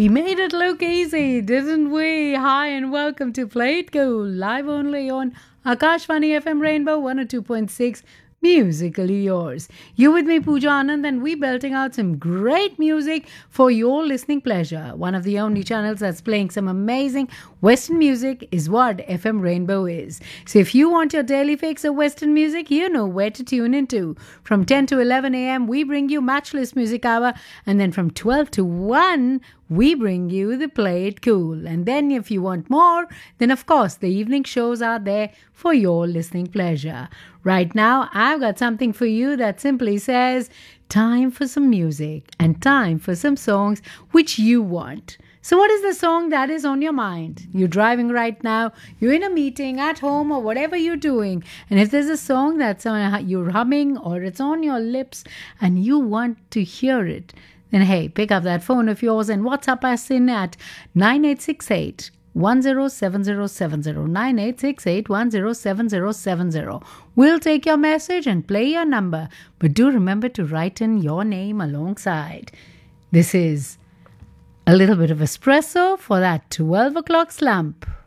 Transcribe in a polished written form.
We made it look easy, didn't we? Hi and welcome to Play It Cool, live only on Akashvani FM Rainbow 102.6, musically yours. You with me, Pooja Anand, and we belting out some great music for your listening pleasure. One of the only channels that's playing some amazing Western music is what FM Rainbow is. So if you want your daily fix of Western music, you know where to tune into. From 10 to 11 a.m., we bring you Matchless Music Hour, and then from 12 to 1, we bring you the Play It Cool. And then if you want more, then of course the evening shows are there for your listening pleasure. Right now, I've got something for you that simply says, time for some music and time for some songs which you want. So what is the song that is on your mind? You're driving right now, you're in a meeting, at home, or whatever you're doing. And if there's a song that's you're humming or it's on your lips and you want to hear it, then hey, pick up that phone of yours and WhatsApp us in at 9868 107070 9868 107070. We'll take your message and play your number, but do remember to write in your name alongside. This is a little bit of espresso for that 12 o'clock slump.